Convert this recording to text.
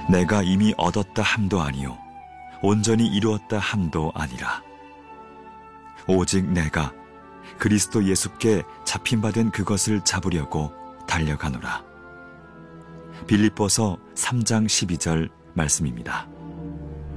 내가 이미 얻었다 함도 아니요 온전히 이루었다 함도 아니라 오직 내가 그리스도 예수께 잡힌바된 그것을 잡으려고 달려가노라. 빌립보서 3장 12절 말씀입니다.